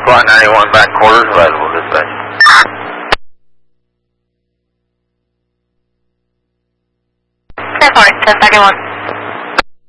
Squad 91 back quarters available, dispatch. 10-4, 1031.